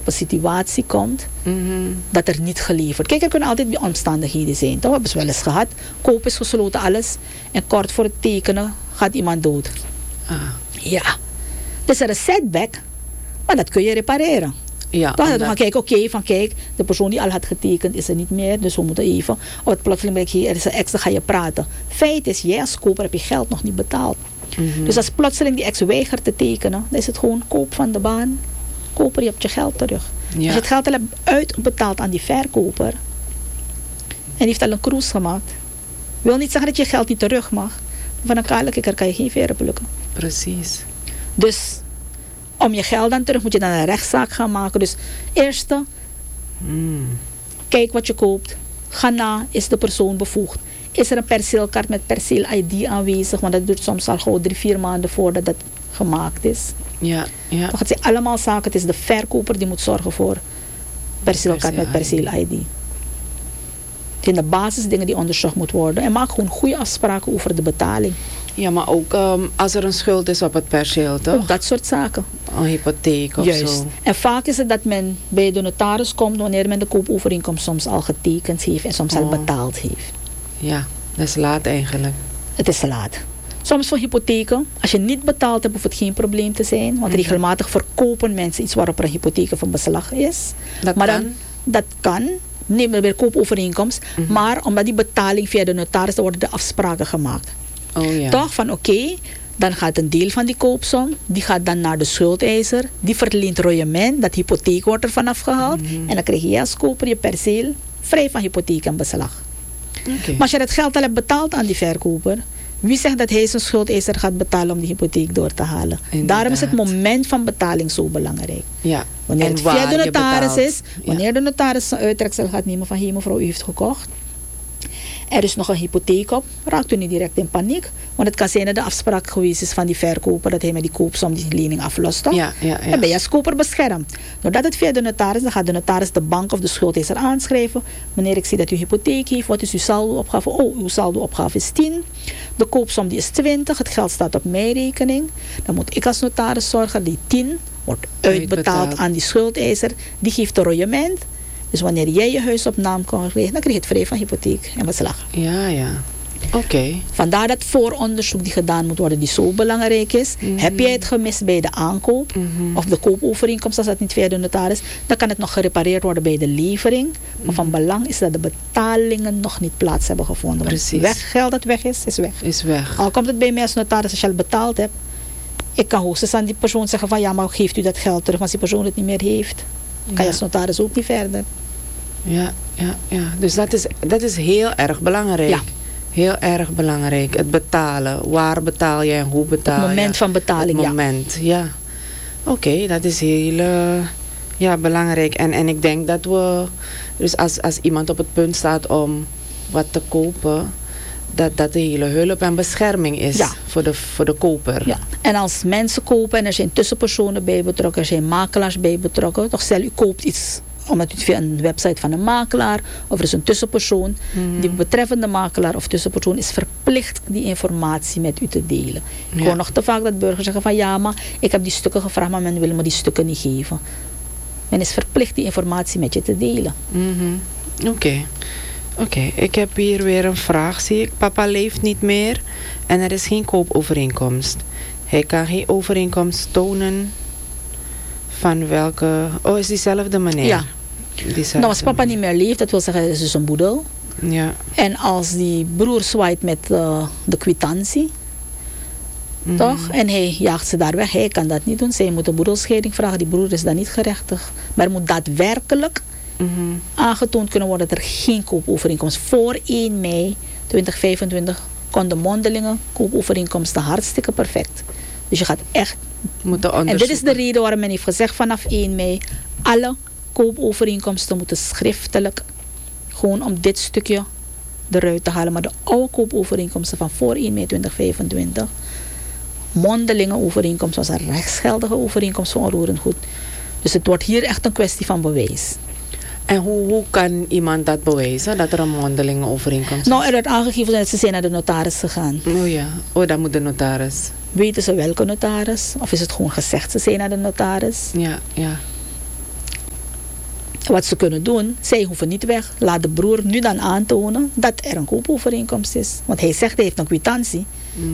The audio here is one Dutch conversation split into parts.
op een situatie komt dat er niet geleverd. Kijk, er kunnen altijd omstandigheden zijn. Dat hebben ze wel eens gehad. Koop is gesloten, alles. En kort voor het tekenen gaat iemand dood. Ja. Dus er is setback, maar dat kun je repareren. Ja, dan gaan kijken, kijk, de persoon die al had getekend is er niet meer, dus we moeten even, het plotseling ben ik hier, er is een ex, dan ga je praten. Feit is, jij als koper heb je geld nog niet betaald. Dus als plotseling die ex weigert te tekenen, dan is het gewoon koop van de baan. Koper, je hebt je geld terug. Ja. Als je het geld al hebt uitbetaald aan die verkoper, en die heeft al een cruise gemaakt, wil niet zeggen dat je geld niet terug mag. Van een kale kikker kan je geen veren plukken. Precies. Dus om je geld dan terug moet je dan een rechtszaak gaan maken. Dus eerste, kijk wat je koopt. Ga na, is de persoon bevoegd? Is er een perceelkaart met perceel-ID aanwezig? Want dat duurt soms al gewoon 3-4 maanden voordat dat gemaakt is. Ja. Dan gaat het allemaal zaken. Het is de verkoper die moet zorgen voor perceelkaart met perceel-ID. Het zijn de basisdingen die onderzocht moeten worden. En maak gewoon goede afspraken over de betaling. Ja, maar ook als er een schuld is op het perceel, toch? Ook dat soort zaken. Een hypotheek of Juist. zo. En vaak is het dat men bij de notaris komt wanneer men de koopovereenkomst soms al getekend heeft en soms al betaald heeft. Ja, dat is laat eigenlijk. Het is te laat. Soms voor hypotheken, als je niet betaald hebt, hoeft het geen probleem te zijn. Want regelmatig verkopen mensen iets waarop er een hypotheek of een beslag is. Dat kan. Neem weer koopovereenkomst. Maar omdat die betaling via de notaris, dan worden de afspraken gemaakt. Oh, ja. Toch van oké, dan gaat een deel van die koopsom, die gaat dan naar de schuldeiser. Die verleent royement, dat hypotheek wordt er vanaf gehaald. En dan krijg je als koper je perceel vrij van hypotheek en beslag. Okay. Maar als je het geld al hebt betaald aan die verkoper, wie zegt dat hij zijn schuldeiser gaat betalen om die hypotheek door te halen? Inderdaad. Daarom is het moment van betaling zo belangrijk. Ja. Wanneer en het via de notaris is, Ja. wanneer de notaris zijn uittreksel gaat nemen van hier mevrouw, u heeft gekocht. Er is nog een hypotheek op, raakt u niet direct in paniek. Want het kan zijn dat de afspraak geweest is van die verkoper dat hij met die koopsom die lening aflost. Toch? Ja. Dan ben je als koper beschermd. Doordat het via de notaris, dan gaat de notaris de bank of de schuldeiser aanschrijven. Wanneer ik zie dat u hypotheek heeft, wat is uw saldo-opgave? Oh, uw saldo-opgave is 10. De koopsom die is 20, het geld staat op mijn rekening. Dan moet ik als notaris zorgen, die 10 wordt uitbetaald aan die schuldeiser. Die geeft een royement. Dus wanneer jij je huis op naam kan krijgen, dan krijg je het vrij van hypotheek en beslag. Ja. Oké. Vandaar dat vooronderzoek die gedaan moet worden, die zo belangrijk is. Heb jij het gemist bij de aankoop of de koopovereenkomst, als dat niet via de notaris, dan kan het nog gerepareerd worden bij de levering. Maar van belang is dat de betalingen nog niet plaats hebben gevonden. Want geld dat weg is weg. Is weg. Al komt het bij mij als notaris, als je al betaald hebt, ik kan hoogstens aan die persoon zeggen van ja, maar geeft u dat geld terug, maar als die persoon het niet meer heeft, kan je als notaris ook niet verder. Ja. Dus dat is heel erg belangrijk. Ja. Heel erg belangrijk. Het betalen. Waar betaal je en hoe betaal je? Het moment van betaling, Het moment, ja. Oké, dat is heel belangrijk. En ik denk dat we, dus als iemand op het punt staat om wat te kopen, dat de hele hulp en bescherming is voor de koper. Ja. En als mensen kopen en er zijn tussenpersonen bij betrokken, er zijn makelaars bij betrokken, toch stel u koopt iets omdat u het via een website van een makelaar of er is een tussenpersoon, die betreffende makelaar of tussenpersoon is verplicht die informatie met u te delen. Ik hoor nog te vaak dat burgers zeggen van ja, maar ik heb die stukken gevraagd, maar men wil me die stukken niet geven. Men is verplicht die informatie met je te delen. Oké, ik heb hier weer een vraag, zie ik. Papa leeft niet meer en er is geen koopovereenkomst. Hij kan geen overeenkomst tonen van welke... Oh, is diezelfde meneer? Ja. Nou, als papa niet meer leeft, dat wil zeggen, het is dus een boedel. Ja. En als die broer zwaait met de kwitantie, toch? En hij jaagt ze daar weg. Hij kan dat niet doen. Zij moet een boedelscheiding vragen. Die broer is dan niet gerechtigd. Maar er moet daadwerkelijk aangetoond kunnen worden dat er geen koopovereenkomst. Voor 1 mei 2025 kon de mondelinge koopovereenkomsten hartstikke perfect. Dus je gaat echt moeten onderzoeken. En dit is de reden waarom men heeft gezegd vanaf 1 mei... alle koopovereenkomsten moeten schriftelijk... gewoon om dit stukje eruit te halen. Maar de oude koopovereenkomsten van voor 1 mei 2025... mondelinge overeenkomst was een rechtsgeldige overeenkomst van onroerend goed. Dus het wordt hier echt een kwestie van bewijs. En hoe kan iemand dat bewijzen, dat er een mondelinge overeenkomst is? Nou, er werd aangegeven dat ze zijn naar de notaris gegaan. Oh ja, dan moet de notaris. Weten ze welke notaris? Of is het gewoon gezegd ze zijn naar de notaris? Ja. Wat ze kunnen doen, zij hoeven niet weg. Laat de broer nu dan aantonen dat er een koopovereenkomst is. Want hij zegt hij heeft een kwitantie.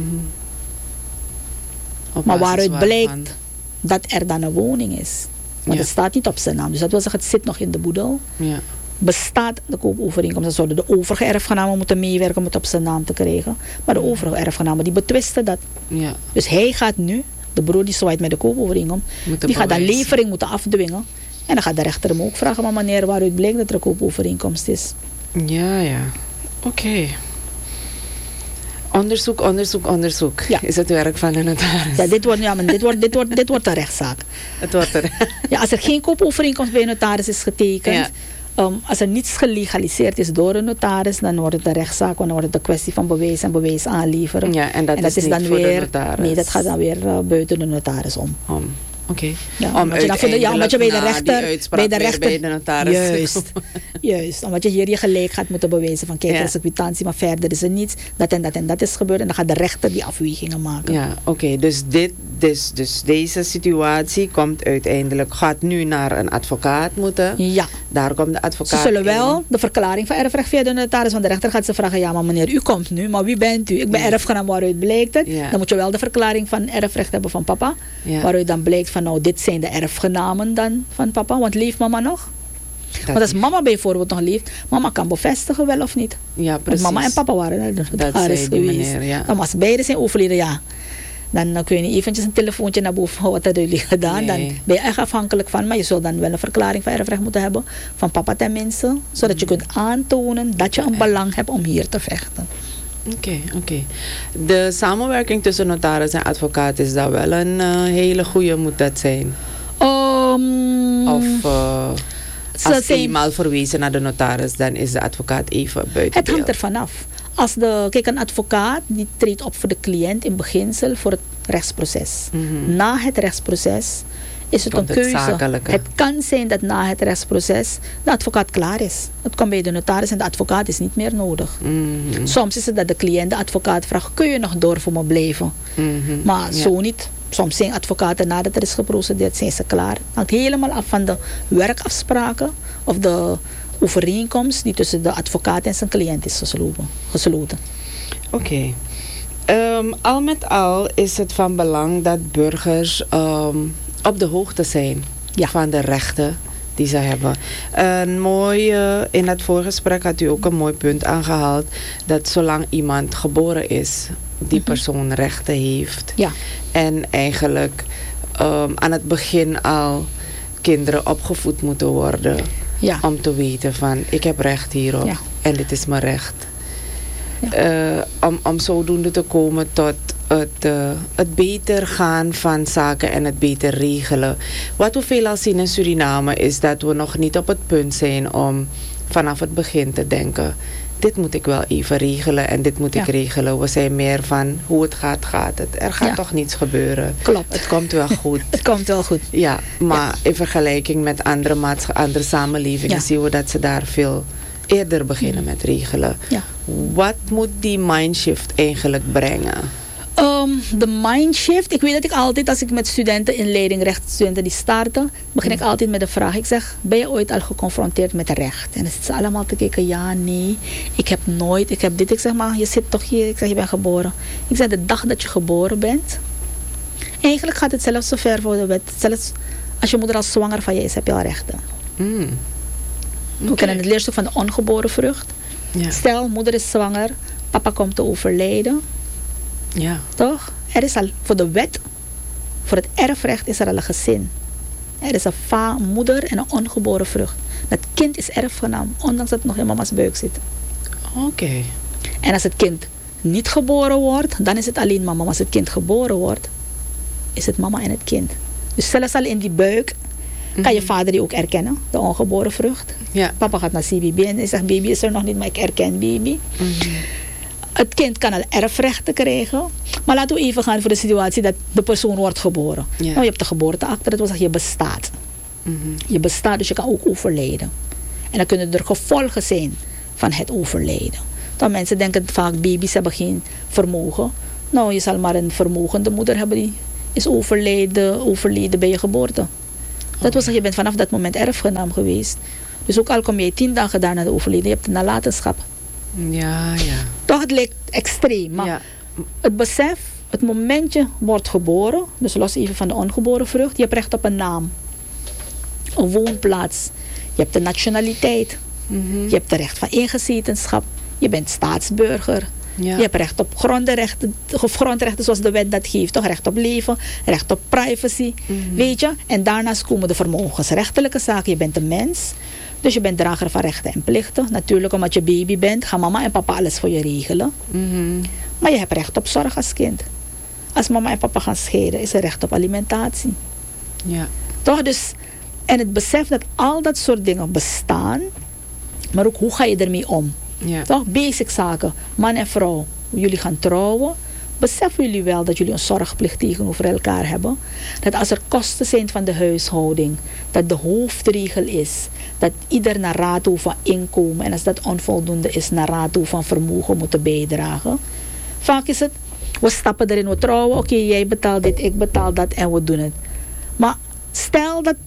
Maar waaruit blijkt dat er dan een woning is. Want het staat niet op zijn naam. Dus dat wil zeggen, het zit nog in de boedel. Ja. Bestaat de koopovereenkomst, dan zouden de overige erfgenamen moeten meewerken om het op zijn naam te krijgen. Maar de overige erfgenamen die betwisten dat. Ja. Dus hij gaat nu, de broer die zwaait met de koopovereenkomst, die gaat dan levering moeten afdwingen. En dan gaat de rechter hem ook vragen, maar meneer, waaruit blijkt dat er een koopovereenkomst is? Ja. Oké. Onderzoek. Ja. Is het werk van de notaris. Ja, dit wordt een rechtszaak. Het wordt er. Ja, als er geen koopovereenkomst bij een notaris is getekend, als er niets gelegaliseerd is door een notaris, dan wordt het een rechtszaak, want dan wordt het een kwestie van bewijs en bewijs aanleveren. Ja, en dat is niet dan voor weer, de notaris. Nee, dat gaat dan weer buiten de notaris om. Oké. Ja, omdat je bij de rechter, bij de notaris. Juist. Omdat je hier je gelijk gaat moeten bewijzen van kijk, er is een kwitantie, maar verder is er niets. Dat en dat is gebeurd. En dan gaat de rechter die afwegingen maken. Ja, oké. Dus deze situatie gaat nu naar een advocaat moeten. Ja. Daar komt de advocaat. Ze zullen wel de verklaring van erfrecht via de notaris, want de rechter gaat ze vragen, ja maar meneer, u komt nu, maar wie bent u? Ik ben erfgenaam, waaruit blijkt het? Ja. Dan moet je wel de verklaring van erfrecht hebben van papa. Ja. Waaruit dan blijkt van nou, dit zijn de erfgenamen dan van papa, want leeft mama nog? Want als mama bijvoorbeeld nog leeft, mama kan bevestigen wel of niet. Ja, precies. Want mama en papa waren er. Dat zei die meneer, ja. Dan als beide zijn overleden, ja. Dan kun je niet eventjes een telefoontje naar boven houden wat er jullie gedaan. Nee. Dan ben je echt afhankelijk van. Maar je zult dan wel een verklaring van erfrecht moeten hebben. Van papa tenminste. Zodat je kunt aantonen dat je een belang hebt om hier te vechten. Oké. De samenwerking tussen notaris en advocaat, is dat wel een hele goede, moet dat zijn? Als eenmaal verwezen naar de notaris, dan is de advocaat even buiten. Het hangt ervan af. Kijk, een advocaat die treedt op voor de cliënt in beginsel voor het rechtsproces. Na het rechtsproces is het een keuze. Het kan zijn dat na het rechtsproces de advocaat klaar is. Het komt bij de notaris en de advocaat is niet meer nodig. Soms is het dat de cliënt de advocaat vraagt, kun je nog door voor me blijven? Maar zo niet. Soms zijn advocaten nadat er is geprocedeerd, zijn ze klaar. Het hangt helemaal af van de werkafspraken of de overeenkomst die tussen de advocaat en zijn cliënt is gesloten. Oké. Al met al is het van belang dat burgers op de hoogte zijn van de rechten die ze hebben. In het voorgesprek had u ook een mooi punt aangehaald, dat zolang iemand geboren is, die persoon rechten heeft. Ja. En eigenlijk aan het begin al kinderen opgevoed moeten worden. Ja. Om te weten van, ik heb recht hierop en dit is mijn recht. Ja. Om zodoende te komen tot het beter gaan van zaken en het beter regelen. Wat we veelal zien in Suriname is dat we nog niet op het punt zijn om vanaf het begin te denken, dit moet ik wel even regelen en dit moet ik regelen. We zijn meer van, hoe het gaat, gaat het. Er gaat toch niets gebeuren. Klopt. Het komt wel goed. Het komt wel goed. Ja, maar in vergelijking met andere samenlevingen zien we dat ze daar veel eerder beginnen met regelen. Ja. Wat moet die mindshift eigenlijk brengen? De mindshift, ik weet dat ik altijd, als ik met studenten in leiding rechtsstudenten die starten, begin ik altijd met de vraag. Ik zeg, ben je ooit al geconfronteerd met recht? En dan zitten ze allemaal te kijken, ja, nee, ik heb dit. Ik zeg, maar je zit toch hier? Ik zeg, je bent geboren. Ik zeg, de dag dat je geboren bent, eigenlijk gaat het zelfs zo ver voor de wet. Zelfs als je moeder al zwanger van je is, heb je al rechten. We kennen het leerstuk van de ongeboren vrucht. Ja. Stel, moeder is zwanger, papa komt te overlijden. Ja. Toch? Er is al voor de wet, voor het erfrecht is er al een gezin. Er is een moeder en een ongeboren vrucht. Dat kind is erfgenaam, ondanks dat het nog in mama's buik zit. Oké. En als het kind niet geboren wordt, dan is het alleen mama. Maar als het kind geboren wordt, is het mama en het kind. Dus zelfs al in die buik kan je vader die ook erkennen, de ongeboren vrucht. Ja. Papa gaat naar CBB en hij zegt, baby is er nog niet, maar ik erken baby. Het kind kan al erfrechten krijgen. Maar laten we even gaan voor de situatie dat de persoon wordt geboren. Ja. Nou, je hebt de geboorteakte, dat wil zeggen je bestaat. Je bestaat, dus je kan ook overlijden. En dan kunnen er gevolgen zijn van het overlijden. Dan mensen denken vaak, baby's hebben geen vermogen. Nou, je zal maar een vermogende moeder hebben die is overleden bij je geboorte. Dat wil zeggen, je bent vanaf dat moment erfgenaam geweest. Dus ook al kom jij 10 dagen daarna de overleden, je hebt een nalatenschap. Ja, ja. Toch, het lijkt extreem. Maar Ja. het besef, het momentje wordt geboren, dus los even van de ongeboren vrucht, je hebt recht op een naam, een woonplaats, je hebt de nationaliteit, je hebt het recht van ingezetenschap, je bent staatsburger. Ja. Je hebt recht op grondrechten zoals de wet dat geeft. Toch? Recht op leven, recht op privacy. Weet je? En daarnaast komen de vermogensrechtelijke zaken. Je bent een mens. Dus je bent drager van rechten en plichten. Natuurlijk omdat je baby bent, gaan mama en papa alles voor je regelen. Maar je hebt recht op zorg als kind. Als mama en papa gaan scheiden, is er recht op alimentatie. Ja. Toch? Dus, en het besef dat al dat soort dingen bestaan. Maar ook hoe ga je ermee om? Ja. Toch? Basic zaken. Man en vrouw. Jullie gaan trouwen. Beseffen jullie wel dat jullie een zorgplicht tegenover elkaar hebben? Dat als er kosten zijn van de huishouding, dat de hoofdregel is dat ieder naar rato van inkomen, en als dat onvoldoende is, naar rato van vermogen moeten bijdragen. Vaak is het, we stappen erin, we trouwen, oké, jij betaalt dit, ik betaal dat en we doen het. Maar stel dat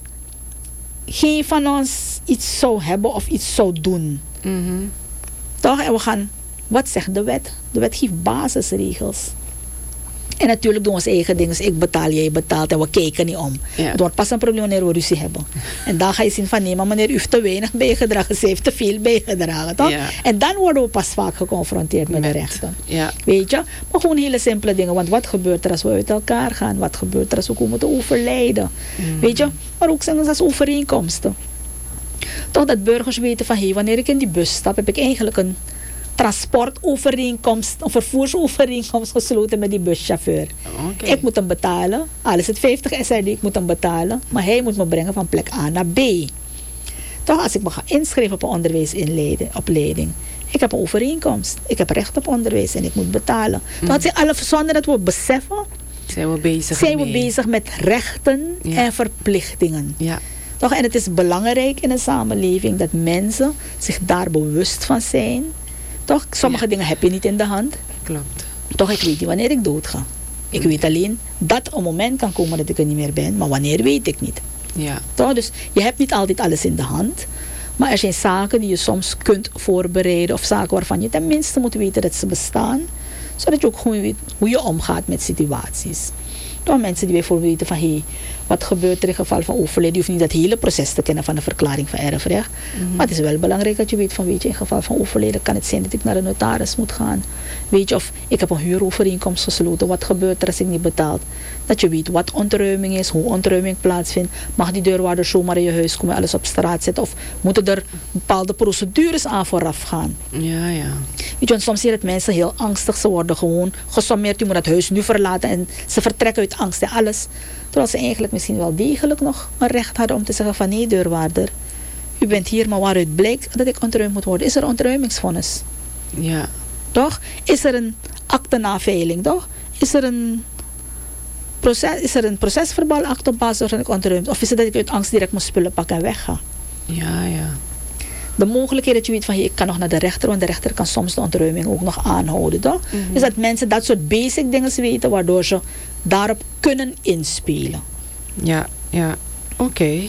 geen van ons iets zou hebben of iets zou doen. Toch? En we gaan, wat zegt de wet? De wet geeft basisregels. En natuurlijk doen we ons eigen dingen. Dus ik betaal, jij betaalt en we kijken niet om. Ja. Het wordt pas een probleem wanneer we ruzie hebben. En dan ga je zien van nee, maar meneer, u heeft te weinig bijgedragen. Ze heeft te veel bijgedragen. Toch? Ja. En dan worden we pas vaak geconfronteerd met de rechten. Ja. Weet je? Maar gewoon hele simpele dingen. Want wat gebeurt er als we uit elkaar gaan? Wat gebeurt er als we komen te overlijden? Weet je? Maar ook zelfs als overeenkomsten. Toch dat burgers weten van hey, wanneer ik in die bus stap, heb ik eigenlijk een transportovereenkomst, een vervoersovereenkomst gesloten met die buschauffeur. Okay. Ik moet hem betalen, al is het 50 SRD, ik moet hem betalen, maar hij moet me brengen van plek A naar B. Toch, als ik me ga inschrijven op een onderwijsopleiding, ik heb een overeenkomst, ik heb recht op onderwijs en ik moet betalen. Dat zijn alle, zonder dat we beseffen, zijn we bezig met rechten en verplichtingen. Ja. Toch? En het is belangrijk in een samenleving dat mensen zich daar bewust van zijn. Toch? Sommige dingen heb je niet in de hand. Klopt. Toch, ik weet niet wanneer ik dood ga. Ik weet alleen dat een moment kan komen dat ik er niet meer ben, maar wanneer weet ik niet. Ja. Toch? Dus je hebt niet altijd alles in de hand. Maar er zijn zaken die je soms kunt voorbereiden of zaken waarvan je tenminste moet weten dat ze bestaan. Zodat je ook gewoon weet hoe je omgaat met situaties. Toch mensen die bijvoorbeeld weten van hey, wat gebeurt er in geval van overlijden. Je hoeft niet dat hele proces te kennen van de verklaring van erfrecht. Maar het is wel belangrijk dat je weet van weet je, in geval van overlijden kan het zijn dat ik naar de notaris moet gaan. Weet je, of ik heb een huurovereenkomst gesloten. Wat gebeurt er als ik niet betaal? Dat je weet wat ontruiming is, hoe ontruiming plaatsvindt. Mag die deurwaarder zomaar in je huis komen, alles op straat zetten? Of moeten er bepaalde procedures aan vooraf gaan? Ja, ja. Weet je, soms zie je dat mensen heel angstig, ze worden gewoon gesommeerd. Je moet dat huis nu verlaten en ze vertrekken uit angst en alles. Terwijl ze eigenlijk misschien wel degelijk nog een recht hadden om te zeggen van nee deurwaarder, u bent hier, maar waaruit blijkt dat ik ontruimd moet worden. Is er ontruimingsvonnis? Ja. Toch? Is er een aktenaveiling? Toch? Is er een procesverbaal akte op basis waarvan ik ontruimd? Of is het dat ik uit angst direct mijn spullen pakken en wegga? Ja, ja. De mogelijkheid dat je weet van hey, ik kan nog naar de rechter, want de rechter kan soms de ontruiming ook nog aanhouden. Toch? Dus dat mensen dat soort basic dingen weten waardoor ze daarop kunnen inspelen. Ja, ja. Oké.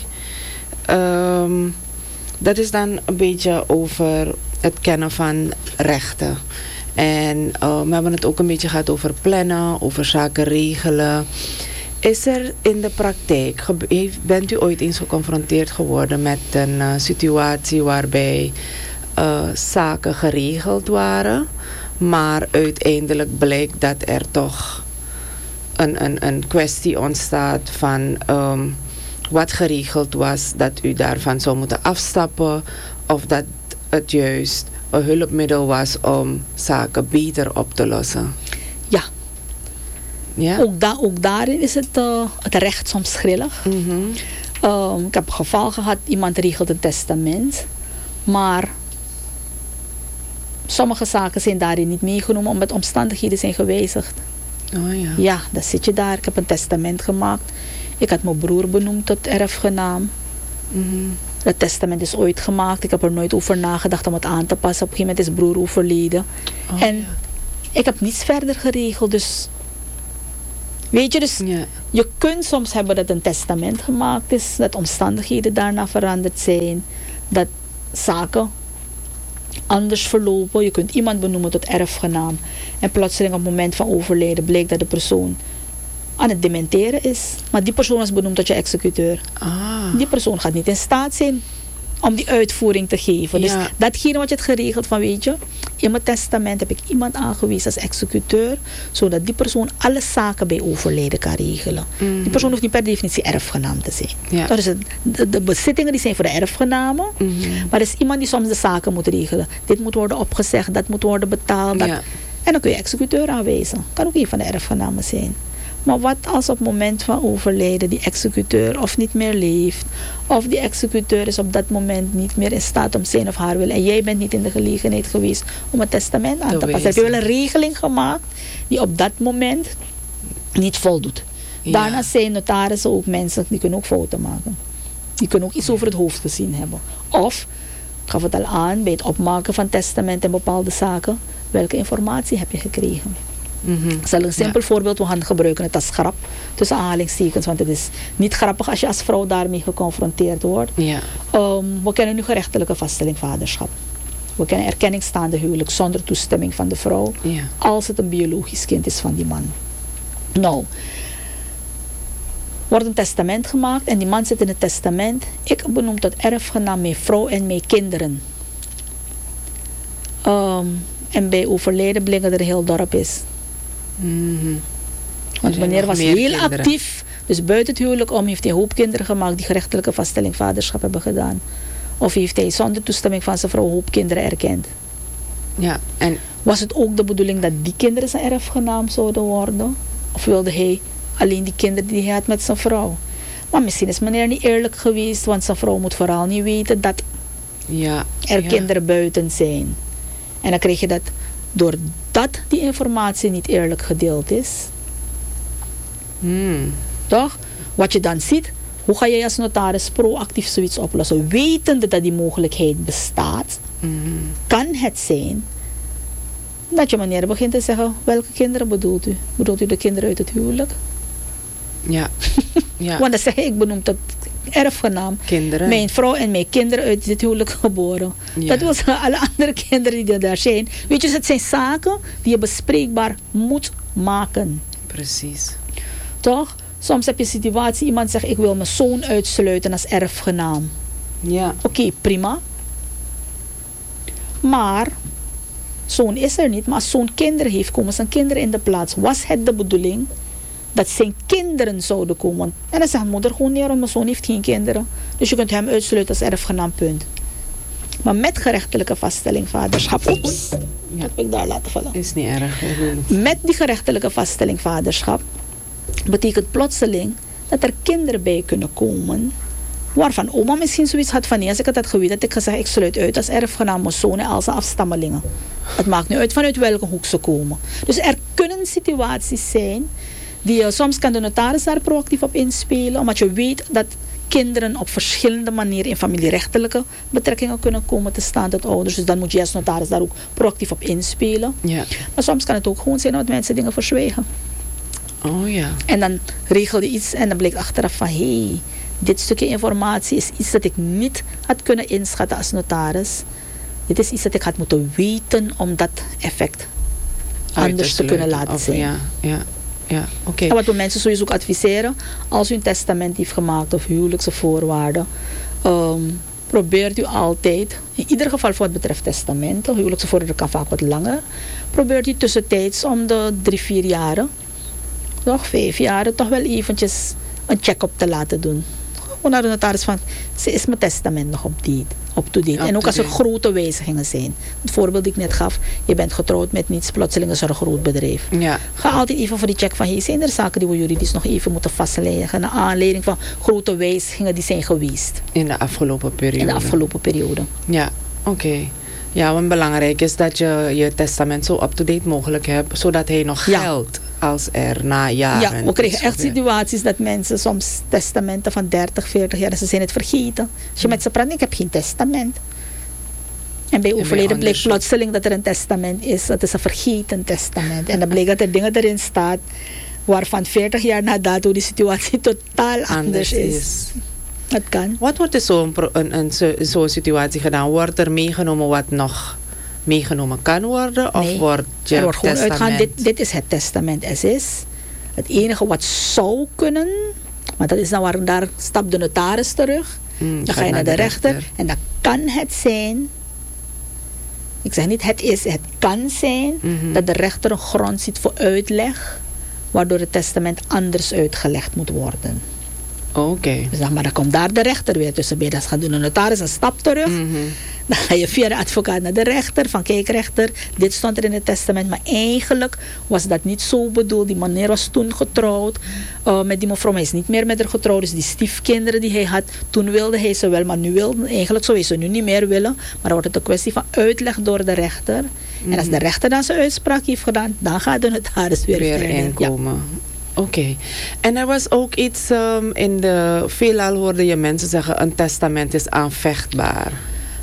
Dat is dan een beetje over het kennen van rechten. En we hebben het ook een beetje gehad over plannen, over zaken regelen. Is er in de praktijk, bent u ooit eens geconfronteerd geworden met een situatie waarbij zaken geregeld waren, maar uiteindelijk blijkt dat er toch een kwestie ontstaat van wat geregeld was, dat u daarvan zou moeten afstappen of dat het juist een hulpmiddel was om zaken beter op te lossen? Ja. Ja? Ook daarin is het recht soms grillig. Ik heb een geval gehad, iemand regelt een testament, maar sommige zaken zijn daarin niet meegenomen omdat omstandigheden zijn gewijzigd. Oh, ja. Ja, dan zit je daar. Ik heb een testament gemaakt. Ik had mijn broer benoemd tot erfgenaam. Dat testament is ooit gemaakt. Ik heb er nooit over nagedacht om het aan te passen. Op een gegeven moment is broer overleden. En ik heb niets verder geregeld. Dus weet je, dus je kunt soms hebben dat een testament gemaakt is. Dat omstandigheden daarna veranderd zijn. Dat zaken anders verlopen. Je kunt iemand benoemen tot erfgenaam. En plotseling op het moment van overlijden bleek dat de persoon aan het dementeren is. Maar die persoon is benoemd tot je executeur. Die persoon gaat niet in staat zijn om die uitvoering te geven. Dus datgene wat je hebt geregeld van, weet je, in mijn testament heb ik iemand aangewezen als executeur, zodat die persoon alle zaken bij overlijden kan regelen. Die persoon hoeft niet per definitie erfgenaam te zijn. Dus de bezittingen die zijn voor de erfgenamen, maar er is iemand die soms de zaken moet regelen. Dit moet worden opgezegd, dat moet worden betaald. Dat. En dan kun je executeur aanwijzen. Kan ook een van de erfgenamen zijn. Maar wat als op het moment van overlijden die executeur of niet meer leeft, of die executeur is op dat moment niet meer in staat om zijn of haar wil en jij bent niet in de gelegenheid geweest om het testament aan te passen. Heb je wel een regeling gemaakt die op dat moment niet voldoet. Daarna zijn notarissen ook mensen die kunnen ook fouten maken. Die kunnen ook iets over het hoofd gezien hebben. Of, ik gaf het al aan, bij het opmaken van testament en bepaalde zaken, welke informatie heb je gekregen? Ik zal een simpel voorbeeld gaan gebruiken, het als grap, tussen aanhalingstekens, want het is niet grappig als je als vrouw daarmee geconfronteerd wordt. We kennen nu gerechtelijke vaststelling vaderschap. We kennen erkenningsstaande huwelijk zonder toestemming van de vrouw, als het een biologisch kind is van die man. Nou, wordt een testament gemaakt en die man zit in het testament. Ik benoem tot erfgenaam mijn vrouw en mijn kinderen. En bij overlijden blijkt dat er een heel dorp is. Want meneer was heel actief, dus buiten het huwelijk om heeft hij een hoop kinderen gemaakt die gerechtelijke vaststelling vaderschap hebben gedaan. Of heeft hij zonder toestemming van zijn vrouw een hoop kinderen erkend. En was het ook de bedoeling dat die kinderen zijn erfgenaam zouden worden? Of wilde hij alleen die kinderen die hij had met zijn vrouw? Maar misschien is meneer niet eerlijk geweest, want zijn vrouw moet vooral niet weten dat er kinderen buiten zijn. En dan krijg je dat doordat die informatie niet eerlijk gedeeld is. Toch? Wat je dan ziet, hoe ga je als notaris proactief zoiets oplossen? Wetende dat die mogelijkheid bestaat, kan het zijn dat je meneer begint te zeggen, welke kinderen bedoelt u? Bedoelt u de kinderen uit het huwelijk? Want dan zeg ik benoemd dat erfgenaam. Kinderen. Mijn vrouw en mijn kinderen uit dit huwelijk geboren. Dat wil zeggen, alle andere kinderen die er daar zijn. Weet je, het zijn zaken die je bespreekbaar moet maken. Precies. Toch? Soms heb je een situatie, iemand zegt, ik wil mijn zoon uitsluiten als erfgenaam. Oké, prima. Maar, zoon is er niet, maar als zoon kinderen heeft, komen zijn kinderen in de plaats. Was het de bedoeling dat zijn kinderen zouden komen? En dan zegt moeder gewoon, nee, mijn zoon heeft geen kinderen. Dus je kunt hem uitsluiten als erfgenaam, punt. Maar met gerechtelijke vaststelling vaderschap, dat heb ik daar laten vallen. Is niet erg. Met die gerechtelijke vaststelling vaderschap betekent plotseling dat er kinderen bij kunnen komen waarvan oma misschien zoiets had van, nee, als ik het had geweten, had ik gezegd, ik sluit uit als erfgenaam mijn zoon en al zijn afstammelingen. Het maakt niet uit vanuit welke hoek ze komen. Dus er kunnen situaties zijn die soms kan de notaris daar proactief op inspelen, omdat je weet dat kinderen op verschillende manieren in familierechtelijke betrekkingen kunnen komen te staan tot ouders. Dus dan moet je als notaris daar ook proactief op inspelen. Maar soms kan het ook gewoon zijn dat mensen dingen verzwijgen. En dan regel je iets en dan blijkt achteraf van, hé, dit stukje informatie is iets dat ik niet had kunnen inschatten als notaris. Dit is iets dat ik had moeten weten om dat effect anders te kunnen laten zien. En wat we mensen sowieso ook adviseren, als u een testament heeft gemaakt of huwelijkse voorwaarden, probeert u altijd, in ieder geval voor wat betreft testamenten, huwelijkse voorwaarden kan vaak wat langer, probeert u tussentijds om de 3-4 jaren, toch 5 jaren, toch wel eventjes een check-up te laten doen. Gewoon naar de notaris van, is mijn testament nog up-to-date? En ook als er grote wijzigingen zijn. Het voorbeeld die ik net gaf, je bent getrouwd met niets, plotseling is er een groot bedrijf. Ga altijd even voor die check van, zijn er zaken die we juridisch nog even moeten vastleggen, naar aanleiding van grote wijzigingen die zijn geweest. In de afgelopen periode. Ja, want belangrijk is dat je je testament zo up-to-date mogelijk hebt, zodat hij nog geldt als er na jaren. We krijgen echt situaties dat mensen soms testamenten van 30, 40 jaar, ze zijn het vergeten. Als je met ze praat, ik heb geen testament. En bij overleden blijkt plotseling dat er een testament is. Dat is een vergeten testament. En dan blijkt dat er dingen erin staan waarvan 40 jaar na dato die situatie totaal anders is. Het kan. Wat wordt in zo'n situatie gedaan? Wordt er meegenomen wat nog meegenomen kan worden? Of Nee, wordt je er wordt gewoon testament... uitgaan, dit is het testament as is. Het enige wat zou kunnen, maar dat is dan waar, daar stapt de notaris terug. Dan ga je naar de rechter. En dan kan het zijn, ik zeg niet het is, het kan zijn dat de rechter een grond ziet voor uitleg, waardoor het testament anders uitgelegd moet worden. Oké. Dus dan komt daar de rechter weer tussen. Dan gaat de notaris een stap terug. Dan ga je via de advocaat naar de rechter. Van kijk rechter, dit stond er in het testament. Maar eigenlijk was dat niet zo bedoeld. Die meneer was toen getrouwd met die mevrouw. Maar hij is niet meer met haar getrouwd. Dus die stiefkinderen die hij had, toen wilde hij ze wel. Maar nu wilde eigenlijk zou hij ze nu niet meer willen. Maar dan wordt het een kwestie van uitleg door de rechter. En als de rechter dan zijn uitspraak heeft gedaan, dan gaat de notaris weer inkomen. Ja. Oké. En er was ook iets veelal hoorde je mensen zeggen, een testament is aanvechtbaar.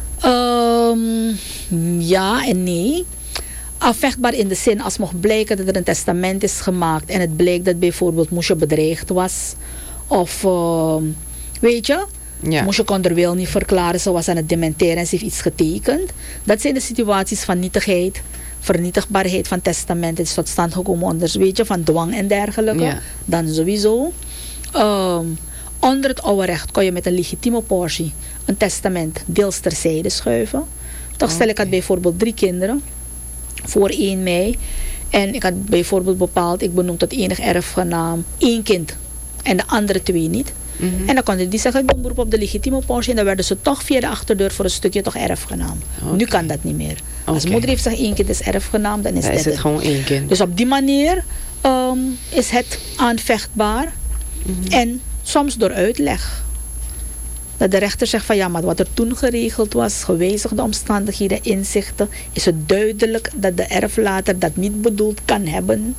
Ja en nee. Aanvechtbaar in de zin als mocht blijken dat er een testament is gemaakt en het bleek dat bijvoorbeeld moesje bedreigd was. Of weet je, moesje kon er wel niet verklaren, ze was aan het dementeren en ze heeft iets getekend. Dat zijn de situaties van nietigheid, vernietigbaarheid van testament. Het is tot stand gekomen onder, weet je, van dwang en dergelijke. Ja. Dan sowieso. Onder het oude recht kon je met een legitieme portie een testament deels terzijde schuiven. Toch stel ik had bijvoorbeeld 3 kinderen voor 1 mei. En ik had bijvoorbeeld bepaald, ik benoem tot enig erfgenaam 1 kind en de andere 2 niet. En dan konden die zeggen, ik doe beroep op de legitieme portie. En dan werden ze toch via de achterdeur voor een stukje toch erfgenaam. Nu kan dat niet meer. Als moeder heeft gezegd 1 kind is erfgenaam, dan is het gewoon 1 kind. Dus op die manier is het aanvechtbaar. En soms door uitleg. Dat de rechter zegt van ja, maar wat er toen geregeld was, gewijzigde omstandigheden, inzichten, is het duidelijk dat de erflater dat niet bedoeld kan hebben.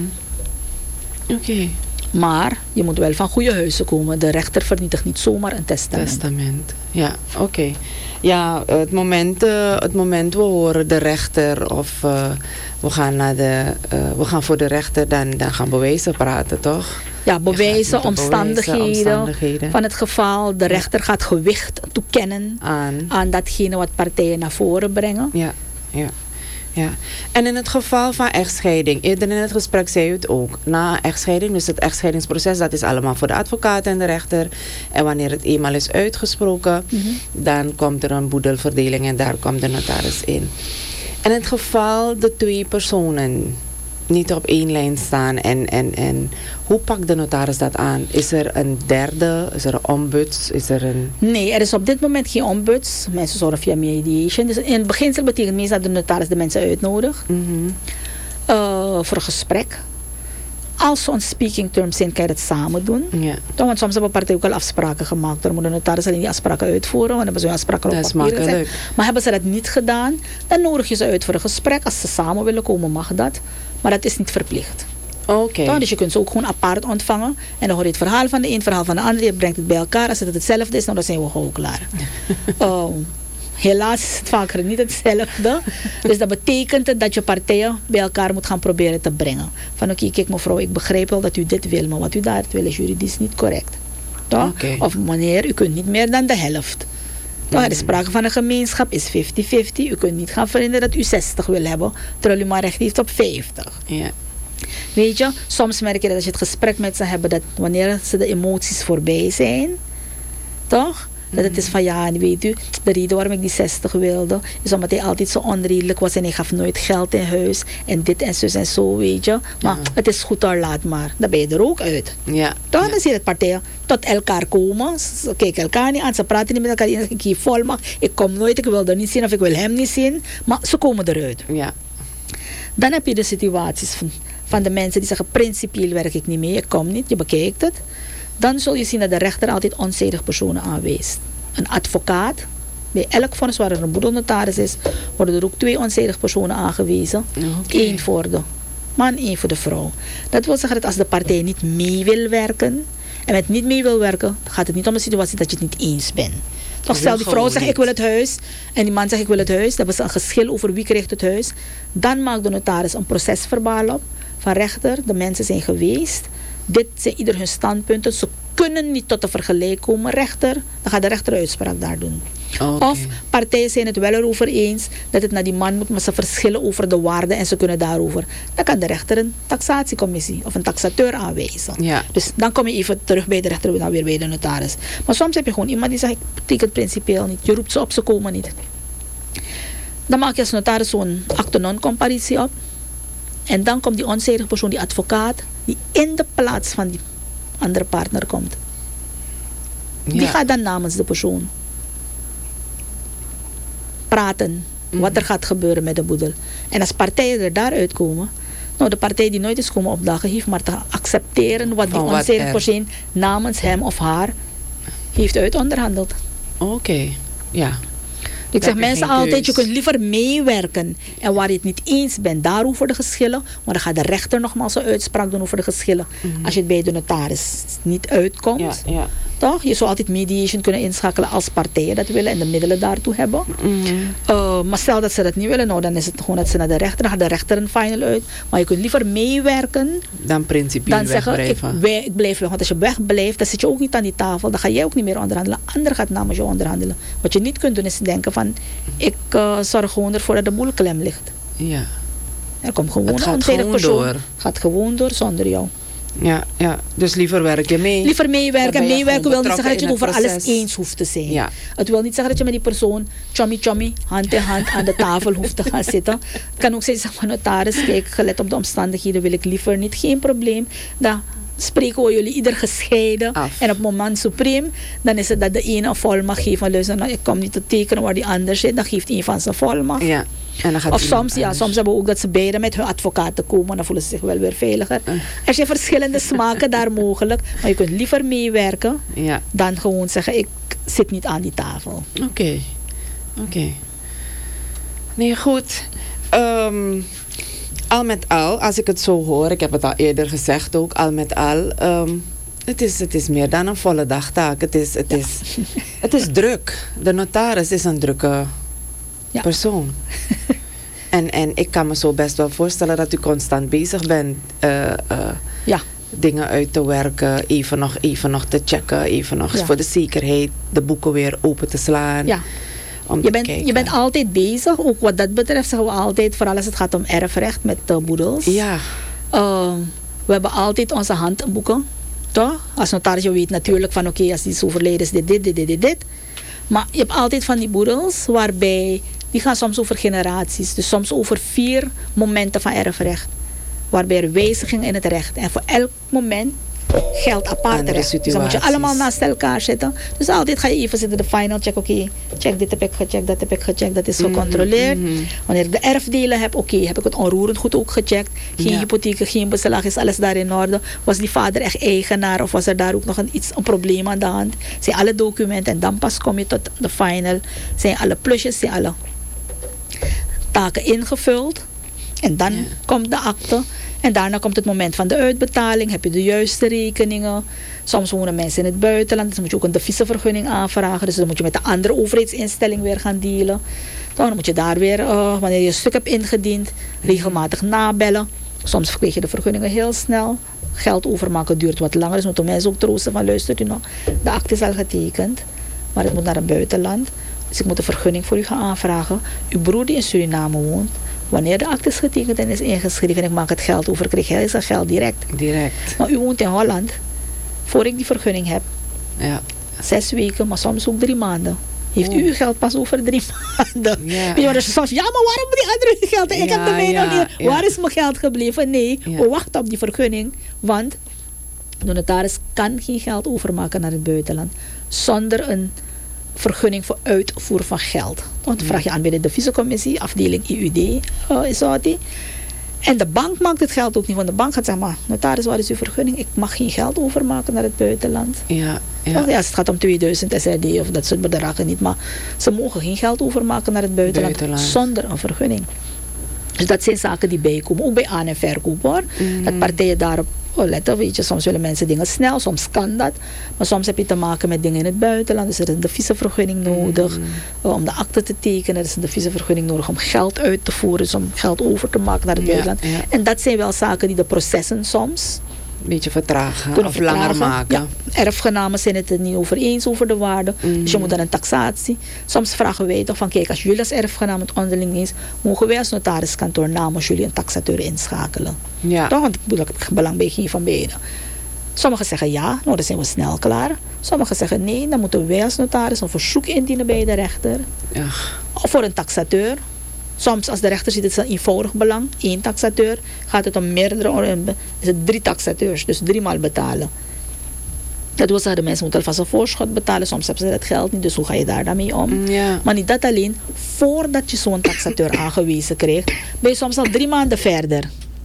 Oké. Maar je moet wel van goede huizen komen. De rechter vernietigt niet zomaar een testament. Ja, oké. Ja, het moment we horen de rechter of we gaan voor de rechter, dan gaan bewijzen praten, toch? Ja, bewijzen, omstandigheden van het geval. De rechter gaat gewicht toekennen aan datgene wat partijen naar voren brengen. Ja. En in het geval van echtscheiding, eerder in het gesprek zei u het ook, na echtscheiding, dus het echtscheidingsproces, dat is allemaal voor de advocaat en de rechter. En wanneer het eenmaal is uitgesproken, dan komt er een boedelverdeling en daar komt de notaris in. En in het geval de 2 personen niet op 1 lijn staan en hoe pakt de notaris dat aan? Is er een derde? Is er een ombuds? Nee, er is op dit moment geen ombuds. Mensen zorgen via mediation. Dus in het beginsel betekent meestal dat de notaris de mensen uitnodigt voor een gesprek. Als ze on speaking terms zijn, kan je dat samen doen. Ja. Want soms hebben partijen ook al afspraken gemaakt. Dan moet de notaris alleen die afspraken uitvoeren. Want dan hebben ze afspraken op papier gezet. Maar hebben ze dat niet gedaan, dan nodig je ze uit voor een gesprek. Als ze samen willen komen, mag dat. Maar dat is niet verplicht. Okay. Dus je kunt ze ook gewoon apart ontvangen. En dan hoor je het verhaal van de een, het verhaal van de ander. Je brengt het bij elkaar. Als het hetzelfde is, dan zijn we gewoon klaar. Helaas is het vaker niet hetzelfde. Dus dat betekent dat je partijen bij elkaar moet gaan proberen te brengen. Van oké, kijk mevrouw, ik begrijp wel dat u dit wil. Maar wat u daar wil is juridisch niet correct. Toch? Okay. Of meneer, u kunt niet meer dan de helft. Er is sprake van een gemeenschap, is 50-50. U kunt niet gaan verhinderen dat u 60 wil hebben, terwijl u maar recht heeft op 50. Ja. Weet je, soms merk je dat als je het gesprek met ze hebt, dat wanneer ze de emoties voorbij zijn, toch? Dat het is van ja, weet u, de reden waarom ik die 60 wilde, is omdat hij altijd zo onredelijk was en hij gaf nooit geld in huis en dit en zus en zo, weet je. Maar het is goed al, laat maar. Dan ben je er ook uit. Ja. Toch? Dan zie je dat partijen tot elkaar komen. Ze kijken elkaar niet aan, ze praten niet met elkaar. Ik geef volmacht, ik kom nooit, ik wil er niet zien of ik wil hem niet zien. Maar ze komen eruit. Ja. Dan heb je de situaties van de mensen die zeggen, principieel werk ik niet mee, ik kom niet, je bekijkt het. Dan zul je zien dat de rechter altijd onzijdig personen aanwijst. Een advocaat, bij elk vonnis waar er een boedelnotaris is, worden er ook 2 onzijdig personen aangewezen. Okay. 1 voor de man, 1 voor de vrouw. Dat wil zeggen dat als de partij niet mee wil werken, en met niet mee wil werken, gaat het niet om een situatie dat je het niet eens bent. Toch stel die vrouw zegt ik wil het huis en die man zegt ik wil het huis. Dan hebben ze een geschil over wie krijgt het huis. Dan maakt de notaris een procesverbaal op van rechter, de mensen zijn geweest. Dit zijn ieder hun standpunten. Ze kunnen niet tot een vergelijk komen, rechter. Dan gaat de rechter uitspraak daar doen. Okay. Of partijen zijn het wel erover eens dat het naar die man moet, maar ze verschillen over de waarde en ze kunnen daarover. Dan kan de rechter een taxatiecommissie of een taxateur aanwijzen. Ja. Dus dan kom je even terug bij de rechter, dan weer bij de notaris. Maar soms heb je gewoon iemand die zegt, ik betekent het principieel niet. Je roept ze op, ze komen niet. Dan maak je als notaris zo'n acte non-comparitie op. En dan komt die onzijdige persoon, die advocaat, die in de plaats van die andere partner komt. Die gaat dan namens de persoon praten wat er gaat gebeuren met de boedel. En als partijen er daaruit komen, nou, de partij die nooit is komen opdagen, heeft maar te accepteren wat die onzijdige persoon namens hem of haar heeft uitonderhandeld. Oké, ja. Ik zeg mensen altijd, je kunt liever meewerken. En waar je het niet eens bent, daarover de geschillen. Maar dan gaat de rechter nogmaals een uitspraak doen over de geschillen. Als je het bij de notaris niet uitkomt. Ja, ja. Toch? Je zou altijd mediation kunnen inschakelen als partijen dat willen en de middelen daartoe hebben. Maar stel dat ze dat niet willen, nou, dan is het gewoon dat ze naar de rechter, dan gaat de rechter een final uit. Maar je kunt liever meewerken dan principieel dan zeggen, ik blijf weg. Want als je wegblijft, dan zit je ook niet aan die tafel. Dan ga jij ook niet meer onderhandelen. Ander gaat namens jou onderhandelen. Wat je niet kunt doen is denken van, ik zorg gewoon ervoor dat de boel klem ligt. Ja. Er komt gewoon het gaat een onzijdige persoon. door. Gaat gewoon door zonder jou. Ja, ja, dus liever werk je mee. Liever meewerken. Meewerken wil niet zeggen dat je het over alles eens hoeft te zijn. Ja. Het wil niet zeggen dat je met die persoon chommy, hand in hand aan de tafel hoeft te gaan zitten. Het kan ook zijn, zeg maar, notaris, kijk, gelet op de omstandigheden wil ik liever niet. Geen probleem. Dan spreken we jullie ieder gescheiden. Af. En op het moment supreme, dan is het dat de ene een volmacht geeft van, luister, nou, ik kom niet te tekenen waar die ander zit. Dan geeft een van zijn volmacht. Ja. En dan gaat of soms hebben we ook dat ze beiden met hun advocaten komen. Dan voelen ze zich wel weer veiliger. Er zijn verschillende smaken daar mogelijk. Maar je kunt liever meewerken dan gewoon zeggen, ik zit niet aan die tafel. Oké. Nee, goed. Al met al, als ik het zo hoor, ik heb het al eerder gezegd ook, al met al, het is meer dan een volle dagtaak. Het is druk. De notaris is een drukke persoon. En ik kan me zo best wel voorstellen dat u constant bezig bent dingen uit te werken, even nog te checken, even nog voor de zekerheid de boeken weer open te slaan. Ja. Je bent altijd bezig, ook wat dat betreft zeggen we altijd, vooral als het gaat om erfrecht met boedels. Ja. We hebben altijd onze handboeken, toch? Als notaris, je weet natuurlijk van oké, als die is overleden is dit. Maar je hebt altijd van die boedels waarbij, die gaan soms over generaties. Dus soms over 4 momenten van erfrecht. Waarbij er wijzigingen in het recht. En voor elk moment geldt apart recht. Dus dan moet je allemaal naast elkaar zitten. Dus altijd ga je even zitten, de final check. Oké, check dit heb ik gecheckt, dat heb ik gecheckt. Dat is gecontroleerd. Wanneer ik de erfdelen heb, heb ik het onroerend goed ook gecheckt. Geen hypotheken, geen beslag, is alles daar in orde. Was die vader echt eigenaar of was er daar ook nog een probleem aan de hand? Zijn alle documenten en dan pas kom je tot de final. Zijn alle plusjes, zijn alle taken ingevuld. En dan komt de akte. En daarna komt het moment van de uitbetaling. Heb je de juiste rekeningen. Soms wonen mensen in het buitenland. Dus dan moet je ook een deviezenvergunning aanvragen. Dus dan moet je met de andere overheidsinstelling weer gaan dealen. Dan moet je daar weer, wanneer je een stuk hebt ingediend, regelmatig nabellen. Soms krijg je de vergunningen heel snel. Geld overmaken duurt wat langer. Dus moeten mensen ook troosten van, luistert u nog, de akte is al getekend. Maar het moet naar het buitenland. Dus ik moet een vergunning voor u gaan aanvragen. Uw broer die in Suriname woont, wanneer de akte is getekend en is ingeschreven en ik maak het geld over, krijg hij zijn geld direct. Maar u woont in Holland. Voor ik die vergunning heb. 6 weken, maar soms ook 3 maanden. Heeft u uw geld pas over 3 maanden? Dus soms, maar waarom moet die andere geld? Ik heb de mijne nog niet. Waar is mijn geld gebleven? Nee, we wachten op die vergunning. Want de notaris kan geen geld overmaken naar het buitenland zonder een vergunning voor uitvoer van geld. Dan vraag je aan bij de deviezencommissie, afdeling IUD is dat die. En de bank maakt het geld ook niet, want de bank gaat zeggen, maar notaris, waar is uw vergunning? Ik mag geen geld overmaken naar het buitenland. Als het gaat om 2000 SRD of dat soort bedragen niet, maar ze mogen geen geld overmaken naar het buitenland. Zonder een vergunning. Dus dat zijn zaken die bijkomen, ook bij aan- en verkoop hoor. Dat partijen daarop letten, weet je, soms willen mensen dingen snel, soms kan dat. Maar soms heb je te maken met dingen in het buitenland. Dus er is een deviezenvergunning nodig om de akte te tekenen. Er is een deviezenvergunning nodig om geld uit te voeren, dus om geld over te maken naar het buitenland. En dat zijn wel zaken die de processen soms beetje vertragen kunnen of langer vertragen. maken. Ja, erfgenamen zijn het er niet over eens over de waarde. Dus je moet dan een taxatie. Soms vragen wij toch van kijk, als jullie als erfgenaam het onderling eens, mogen wij als notariskantoor namens jullie een taxateur inschakelen. Ja. Toch? Want ik bedoel, ik heb belang bij geen van beiden. Sommigen zeggen ja, nou dan zijn we snel klaar. Sommigen zeggen nee, dan moeten wij als notaris een verzoek indienen bij de rechter. Ja. Of voor een taxateur. Soms als de rechter ziet het is een eenvoudig belang, 1 taxateur, gaat het om meerdere, is het 3 taxateurs, dus 3 maal betalen. Dat wil zeggen, de mensen moeten alvast een voorschot betalen, soms hebben ze dat geld niet, dus hoe ga je daar dan mee om? Ja. Maar niet dat alleen, voordat je zo'n taxateur aangewezen krijgt, ben je soms al 3 maanden verder.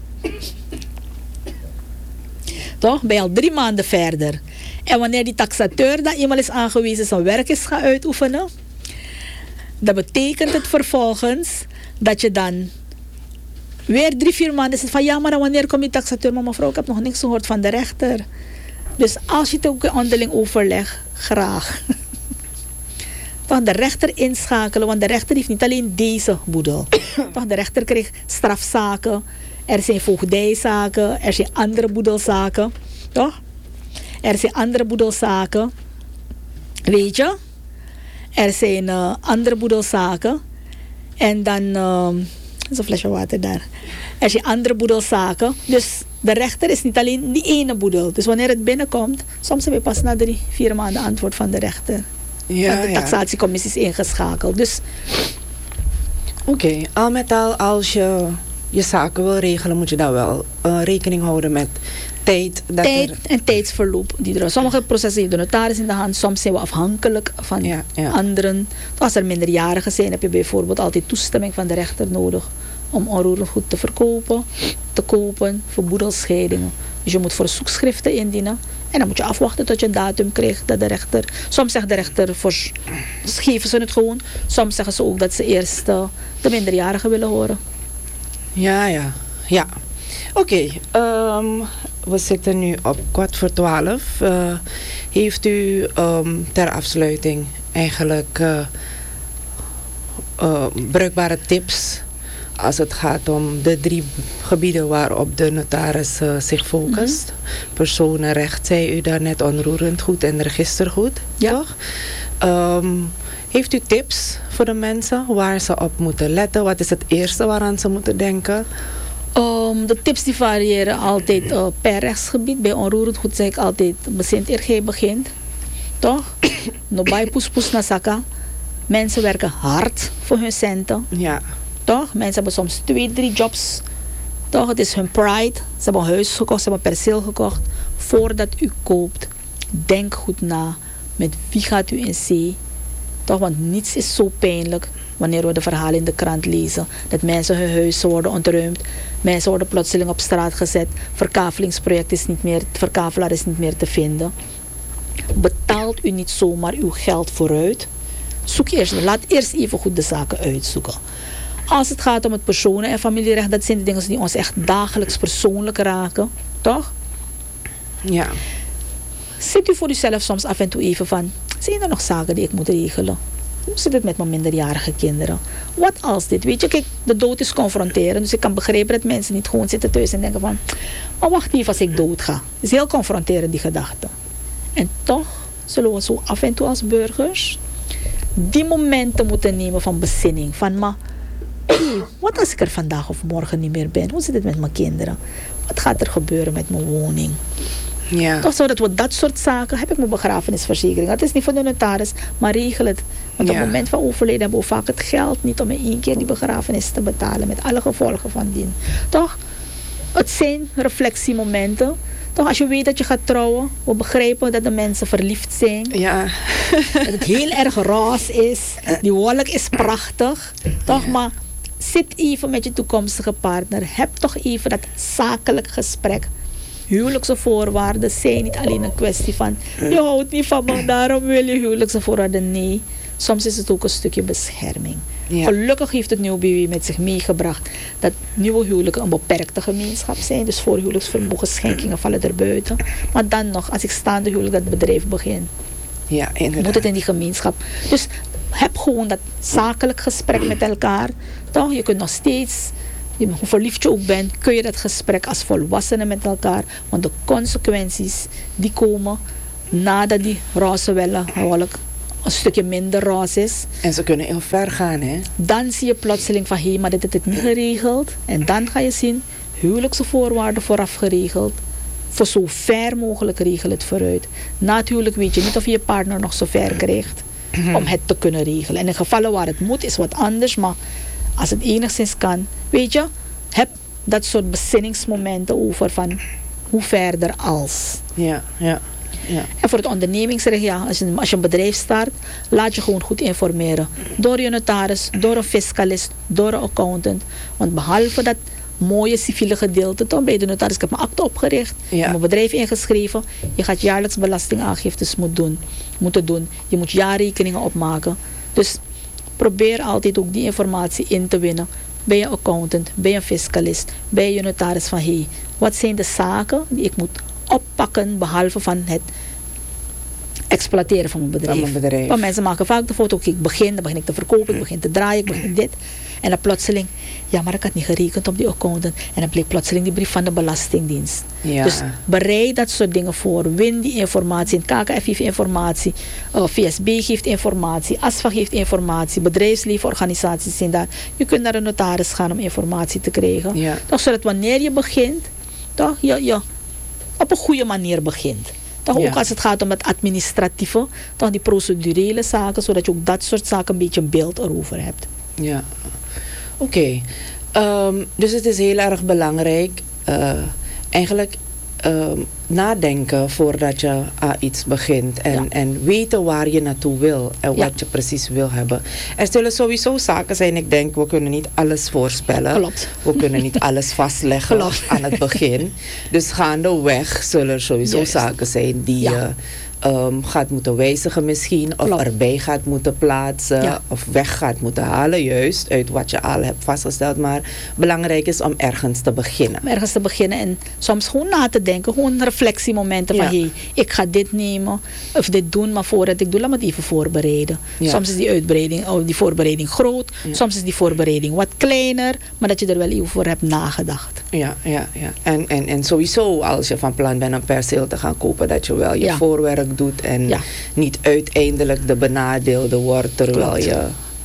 Toch? Ben je al 3 maanden verder. En wanneer die taxateur dat eenmaal is aangewezen zijn werk is gaan uitoefenen, dat betekent het vervolgens dat je dan weer 3-4 maanden zit van ja, maar wanneer komt die taxateur? Maar mevrouw, ik heb nog niks gehoord van de rechter. Dus als je het ook onderling overlegt, graag. Toch de rechter inschakelen, want de rechter heeft niet alleen deze boedel. Toch de rechter krijgt strafzaken, er zijn voogdijzaken, er zijn andere boedelzaken. Toch? Er zijn andere boedelzaken. Weet je? Er zijn andere boedelzaken. En dan is een flesje water daar. Er zijn andere boedelzaken. Dus de rechter is niet alleen die ene boedel. Dus wanneer het binnenkomt, soms heb je pas na 3-4 maanden antwoord van de rechter. Ja, de taxatiecommissie is ingeschakeld. Dus Oké, al met al, als je je zaken wil regelen, moet je daar wel rekening houden met tijd. Tijd en tijdsverloop. Sommige processen heeft de notaris in de hand. Soms zijn we afhankelijk van anderen. Als er minderjarigen zijn, heb je bijvoorbeeld altijd toestemming van de rechter nodig om onroerend goed te verkopen, te kopen, voor boedelscheidingen. Dus je moet verzoekschriften indienen. En dan moet je afwachten tot je een datum krijgt dat de rechter. Soms zegt de rechter, geven ze het gewoon. Soms zeggen ze ook dat ze eerst de minderjarigen willen horen. Ja. Oké, we zitten nu op 11:15. Heeft u ter afsluiting eigenlijk bruikbare tips als het gaat om de 3 gebieden waarop de notaris zich focust? Personenrecht, zei u daarnet, onroerend goed en registergoed, toch? Heeft u tips voor de mensen waar ze op moeten letten? Wat is het eerste waaraan ze moeten denken? De tips die variëren altijd per rechtsgebied. Bij onroerend goed zeg ik altijd, bezint eer gij begint. Toch? Nobay poes na saka. Mensen werken hard voor hun centen. Ja. Toch? Mensen hebben soms 2-3 jobs. Toch? Het is hun pride. Ze hebben een huis gekocht, ze hebben een perceel gekocht. Voordat u koopt, denk goed na. Met wie gaat u in zee? Toch? Want niets is zo pijnlijk wanneer we de verhalen in de krant lezen. Dat mensen hun huizen worden ontruimd. Mensen worden plotseling op straat gezet. Verkavelingsproject is niet meer, verkavelaar is niet meer te vinden. Betaalt u niet zomaar uw geld vooruit. Laat eerst even goed de zaken uitzoeken. Als het gaat om het personen- en familierecht, dat zijn de dingen die ons echt dagelijks persoonlijk raken. Toch? Ja. Zit u voor uzelf soms af en toe even van, zijn er nog zaken die ik moet regelen? Hoe zit het met mijn minderjarige kinderen? Wat als dit? Weet je, kijk, de dood is confronterend. Dus ik kan begrijpen dat mensen niet gewoon zitten thuis en denken van, maar wacht even als ik dood ga. Het is heel confronterend, die gedachte. En toch zullen we zo af en toe als burgers die momenten moeten nemen van bezinning. Van, maar wat als ik er vandaag of morgen niet meer ben? Hoe zit het met mijn kinderen? Wat gaat er gebeuren met mijn woning? Ja. Toch zodat we dat soort zaken, heb ik mijn begrafenisverzekering. Dat is niet voor de notaris, maar regel het. Want op het moment van overlijden hebben we vaak het geld niet om in één keer die begrafenis te betalen. Met alle gevolgen van dien. Toch? Het zijn reflectiemomenten. Toch, als je weet dat je gaat trouwen, we begrijpen dat de mensen verliefd zijn. Ja. Dat het heel erg roze is. Die wolk is prachtig. Toch, maar zit even met je toekomstige partner. Heb toch even dat zakelijk gesprek. Huwelijkse voorwaarden zijn niet alleen een kwestie van je houdt niet van me, daarom wil je huwelijkse voorwaarden. Nee, soms is het ook een stukje bescherming. Ja. Gelukkig heeft het nieuwe BW met zich meegebracht dat nieuwe huwelijken een beperkte gemeenschap zijn. Dus voor huwelijksvermogen schenkingen vallen er buiten. Maar dan nog, als ik staande huwelijk dat bedrijf begin, ja, inderdaad, moet het in die gemeenschap. Dus heb gewoon dat zakelijk gesprek met elkaar. Toch? Je kunt nog steeds hoe verliefd je ook bent, kun je dat gesprek als volwassenen met elkaar. Want de consequenties die komen nadat die roze wellen een stukje minder roze is. En ze kunnen heel ver gaan, hè? Dan zie je plotseling van, hé, maar dit is het niet geregeld. En dan ga je zien, huwelijkse voorwaarden vooraf geregeld. Voor zo ver mogelijk regel het vooruit. Na het huwelijk weet je niet of je je partner nog zo ver krijgt om het te kunnen regelen. En in gevallen waar het moet is wat anders, maar als het enigszins kan, weet je, heb dat soort bezinningsmomenten over van hoe verder als. Ja. En voor het ondernemingsrecht, ja, als je een bedrijf start, laat je gewoon goed informeren. Door je notaris, door een fiscalist, door een accountant. Want behalve dat mooie civiele gedeelte, toch bij de notaris, ik heb mijn akte opgericht, mijn bedrijf ingeschreven. Je gaat jaarlijks belastingaangiftes moeten doen. Je moet jaarrekeningen opmaken. Dus probeer altijd ook die informatie in te winnen. Bij je accountant, bij je fiscalist, bij je notaris van hey, wat zijn de zaken die ik moet oppakken behalve van het exploiteren van mijn bedrijf. Want mensen maken vaak de foto, ik begin, dan begin ik te verkopen, ik begin te draaien, ik begin dit. En dan plotseling, ja, maar ik had niet gerekend op die accountant. En dan bleek plotseling die brief van de Belastingdienst. Ja. Dus bereid dat soort dingen voor. Win die informatie. KKF heeft informatie. VSB geeft informatie. ASFA geeft informatie. Bedrijfslevenorganisaties zijn daar. Je kunt naar een notaris gaan om informatie te krijgen. Ja. Toch, zodat wanneer je begint, toch, je op een goede manier begint. Toch, ook als het gaat om het administratieve, toch die procedurele zaken, zodat je ook dat soort zaken een beetje een beeld erover hebt. Ja, oké. Dus het is heel erg belangrijk, eigenlijk nadenken voordat je aan iets begint. En weten waar je naartoe wil en wat je precies wil hebben. Er zullen sowieso zaken zijn, ik denk, we kunnen niet alles voorspellen. Klopt. We kunnen niet alles vastleggen aan het begin. Dus gaandeweg zullen er sowieso zaken zijn die je gaat moeten wijzigen misschien. Of erbij gaat moeten plaatsen. Of weg gaat moeten halen. Juist uit wat je al hebt vastgesteld. Maar belangrijk is om ergens te beginnen. En soms gewoon na te denken. Gewoon reflectiemomenten van hey, ik ga dit nemen. Of dit doen. Maar voordat ik doe, laat me het even voorbereiden. Ja. Soms is die voorbereiding groot. Ja. Soms is die voorbereiding wat kleiner. Maar dat je er wel even voor hebt nagedacht. Ja. En sowieso als je van plan bent een perceel te gaan kopen. Dat je wel je voorwerk doet en niet uiteindelijk de benadeelde wordt terwijl je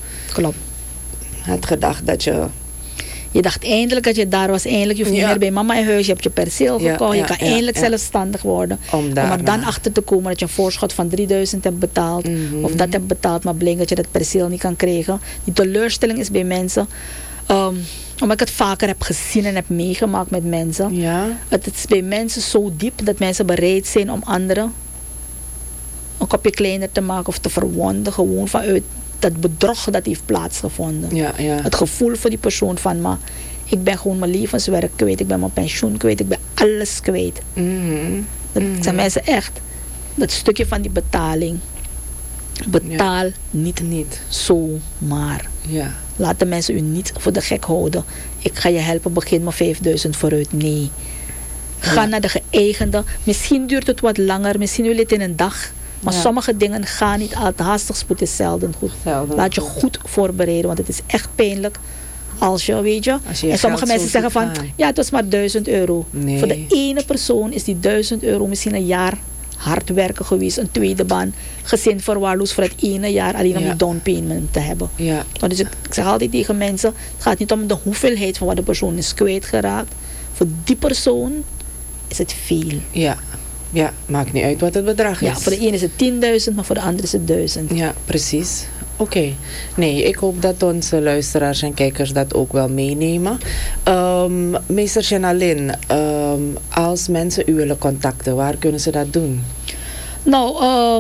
had gedacht dat je... Je dacht eindelijk dat je daar was, eindelijk je hoeft niet meer bij mama in huis, je hebt je perceel gekocht, je kan eindelijk zelfstandig worden. Om er dan achter te komen dat je een voorschot van 3000 hebt betaald, of dat hebt betaald, maar blijkt dat je dat perceel niet kan krijgen. Die teleurstelling is bij mensen, omdat ik het vaker heb gezien en heb meegemaakt met mensen. Ja. Het is bij mensen zo diep dat mensen bereid zijn om anderen een kopje kleiner te maken of te verwonden, gewoon vanuit dat bedrog dat heeft plaatsgevonden. Ja. Het gevoel voor die persoon van, maar ik ben gewoon mijn levenswerk kwijt, ik ben mijn pensioen kwijt, ik ben alles kwijt. Dat zijn mensen echt, dat stukje van die betaling, betaal niet zomaar. Ja. Laat de mensen u niet voor de gek houden. Ik ga je helpen, begin maar 5000 vooruit. Nee. Ga naar de geëigende. Misschien duurt het wat langer, misschien wil je het in een dag. Maar sommige dingen gaan niet altijd. Haastig spoed is zelden goed. Laat je goed voorbereiden, want het is echt pijnlijk als je, weet je. En sommige mensen zeggen van, ja, het was maar 1000 euro. Nee. Voor de ene persoon is die 1000 euro misschien een jaar hard werken geweest, een tweede baan, gezin verwaarloosd voor het ene jaar alleen om die down payment te hebben. Ja. Dus ik zeg altijd tegen mensen, het gaat niet om de hoeveelheid van wat de persoon is kwijtgeraakt. Voor die persoon is het veel. Ja, maakt niet uit wat het bedrag is. Ja, voor de ene is het 10.000, maar voor de andere is het 1000. Ja, precies. Oké. Nee, ik hoop dat onze luisteraars en kijkers dat ook wel meenemen. Meester Jeanalyn, als mensen u willen contacten, waar kunnen ze dat doen? Nou,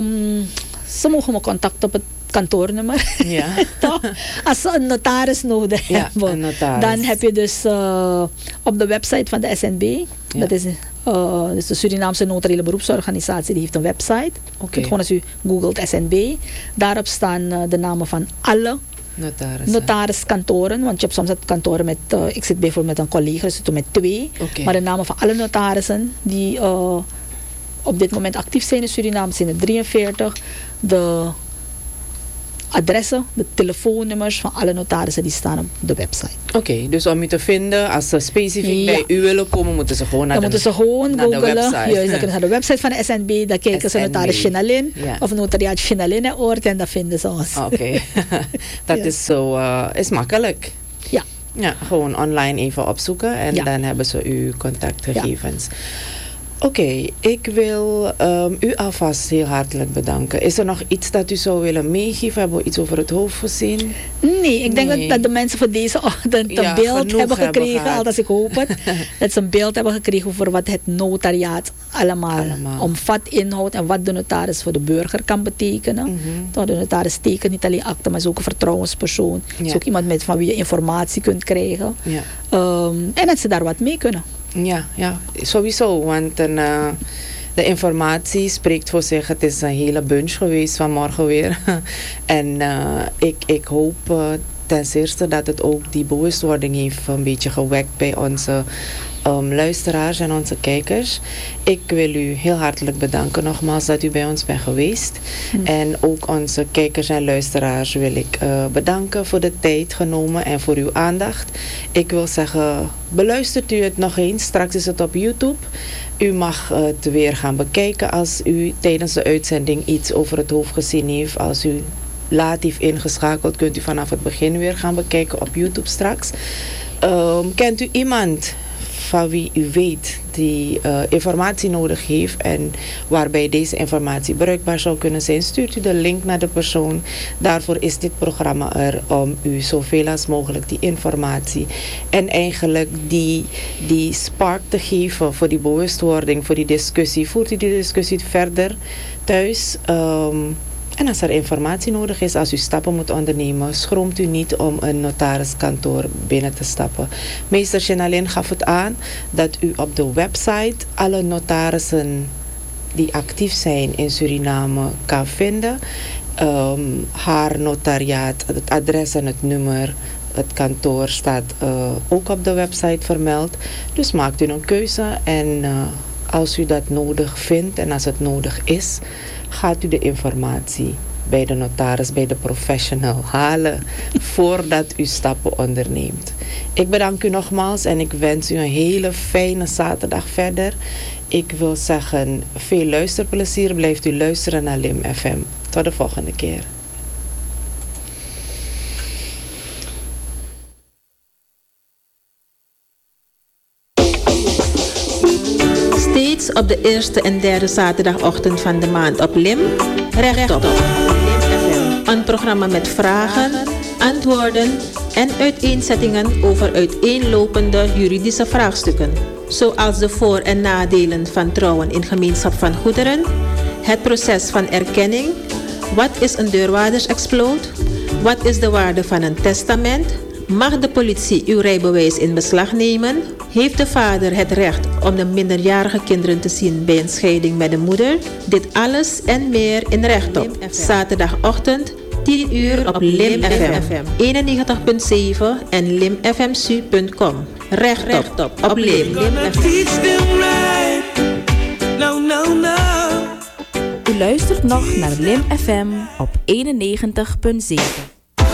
ze mogen me contacten op het kantoornummer. Ja. Als ze een notaris nodig hebben, dan heb je dus op de website van de SNB, dat is dus de Surinaamse Notariële Beroepsorganisatie, die heeft een website. Gewoon als u googelt SNB, daarop staan de namen van alle notariskantoren, want je hebt soms kantoren met, ik zit bijvoorbeeld met een collega, ik zit met 2, maar de namen van alle notarissen die op dit moment actief zijn in Suriname zijn er 43. De adressen, de telefoonnummers van alle notarissen die staan op de website. Oké, dus om u te vinden, als ze specifiek bij u willen komen, moeten ze gewoon naar moeten ze gewoon naar googlen. de website. Juist, dan kunnen ze naar de website van de SNB, dan kijken ze notaris Chinalin of notariaat Chinalin en Oort en dan vinden ze ons. Oké, dat is zo, is makkelijk. Ja. Ja, gewoon online even opzoeken en dan hebben ze uw contactgegevens. Ja. Oké, ik wil u alvast heel hartelijk bedanken. Is er nog iets dat u zou willen meegeven? Hebben we iets over het hoofd gezien? Nee, ik denk dat de mensen voor deze ochtend een beeld hebben gekregen, althans ik hoop het. Dat ze een beeld hebben gekregen over wat het notariaat allemaal omvat, inhoudt en wat de notaris voor de burger kan betekenen. De notaris tekent niet alleen akte, maar is ook een vertrouwenspersoon. Is ook iemand van wie je informatie kunt krijgen. En dat ze daar wat mee kunnen. Ja, sowieso, want de informatie spreekt voor zich. Het is een hele bunch geweest vanmorgen weer. En ik hoop ten eerste dat het ook die bewustwording heeft een beetje gewekt bij onze luisteraars en onze kijkers. Ik wil u heel hartelijk bedanken nogmaals dat u bij ons bent geweest. En ook onze kijkers en luisteraars wil ik bedanken voor de tijd genomen en voor uw aandacht. Ik wil zeggen, beluistert u het nog eens. Straks is het op YouTube. U mag het weer gaan bekijken als u tijdens de uitzending iets over het hoofd gezien heeft. Als u laat heeft ingeschakeld, kunt u vanaf het begin weer gaan bekijken op YouTube straks. Kent u iemand van wie u weet die informatie nodig heeft en waarbij deze informatie bruikbaar zou kunnen zijn, stuurt u de link naar de persoon. Daarvoor is dit programma er om u zoveel als mogelijk die informatie en eigenlijk die spark te geven voor die bewustwording, voor die discussie. Voert u die discussie verder thuis. En als er informatie nodig is, als u stappen moet ondernemen, schroomt u niet om een notariskantoor binnen te stappen. Meester Chinalin gaf het aan dat u op de website alle notarissen die actief zijn in Suriname kan vinden. Haar notariaat, het adres en het nummer, het kantoor staat ook op de website vermeld. Dus maakt u een keuze en als u dat nodig vindt en als het nodig is, gaat u de informatie bij de notaris, bij de professional halen voordat u stappen onderneemt. Ik bedank u nogmaals en ik wens u een hele fijne zaterdag verder. Ik wil zeggen, veel luisterplezier. Blijft u luisteren naar LIM FM. Tot de volgende keer. Steeds op de eerste en derde zaterdagochtend van de maand op LIM, rechtop. Een programma met vragen, antwoorden en uiteenzettingen over uiteenlopende juridische vraagstukken. Zoals de voor- en nadelen van trouwen in gemeenschap van goederen, het proces van erkenning, wat is een deurwaardersexploot, wat is de waarde van een testament, mag de politie uw rijbewijs in beslag nemen, heeft de vader het recht om de minderjarige kinderen te zien bij een scheiding met de moeder. Dit alles en meer in Rechtop. Zaterdagochtend 10 uur op LIM FM 91.7 en limfmsu.com. Rechtop op LIM FM. U luistert nog naar LIM FM op 91.7.